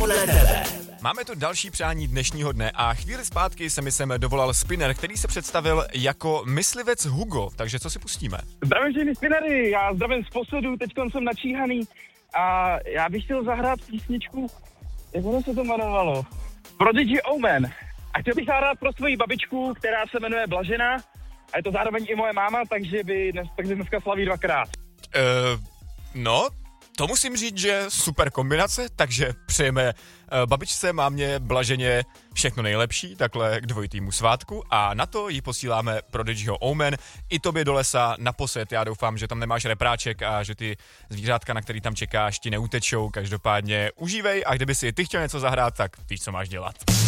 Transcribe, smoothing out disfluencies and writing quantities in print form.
podle tebe. Máme tu další přání dnešního dne a chvíli zpátky se mi sem dovolal Spinner, který se představil jako myslivec Hugo, takže co si pustíme? Zdravím všechny Spinnery, já zdravím z posledu, teď jsem načíhaný a já bych chtěl zahrát písničku, jak ono se to jmenovalo? Prodigy Omen. A chtěl bych zahrát pro svoji babičku, která se jmenuje Blažena a je to zároveň i moje máma, takže dneska slaví dvakrát. No, to musím říct, že super kombinace, takže přejeme babičce, mámě, Blaženě všechno nejlepší, takhle k dvojitýmu svátku a na to jí posíláme Prodigyho Omen i tobě do lesa naposled. Já doufám, že tam nemáš repráček a že ty zvířátka, na který tam čekáš, ti neutečou. Každopádně užívej a kdyby si ty chtěl něco zahrát, tak víš, co máš dělat.